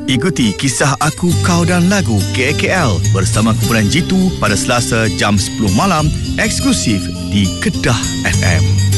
Ikuti kisah aku, kau dan lagu KKL bersama kumpulan Jitu pada Selasa jam 10 malam eksklusif di Kedah FM.